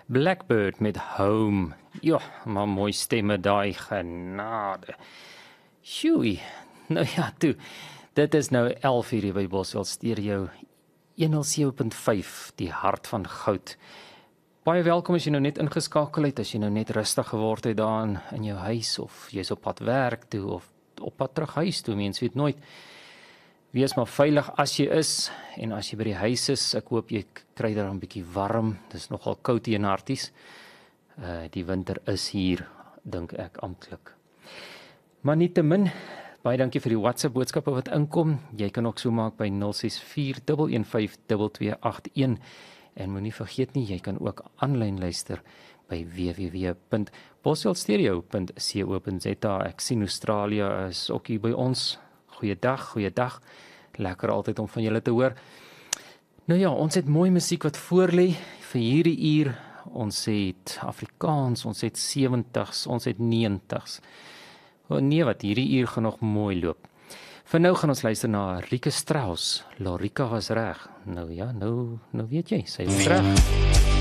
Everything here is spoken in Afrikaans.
Blackbird met Home. Ja, maar mooi stemme daai, genade. Sjoei, nou ja, toe. Dit is nou 11 uur hier by Boswel Stereo 107.5, die hart van goud. Baie welkom as jy nou net ingeskakel het, as jy nou net rustig geword het daar in jou huis, of jy's op pad werk toe, of op pad terug huis toe, mens weet nooit. Wees maar veilig as jy is, en as jy by die huis is, ek hoop jy kry daar 'n bietjie warm, dit is nogal koud hier in Harties. Die winter is hier, dink ek amptelik. Maar nietemin, baie dankie vir die WhatsApp boodskappe wat inkom. Jy kan ook so maak by 0641152281 en moenie vergeet nie, jy kan ook aanlyn luister by www.boswelstereo.co.za. Ek sien Australië is ook hier by ons. Goeiedag. Lekker altyd om van julle te hoor. Nou ja, ons het mooi musiek wat voorlê vir hierdie uur. Ons het Afrikaans, ons het 70s, ons het 90s. Nee, wat hierdie uur gaan nog mooi loop. Vir nou gaan ons luister na Rika Strauss. Lorika was reg. Nou ja, nou weet jy, sy was reg.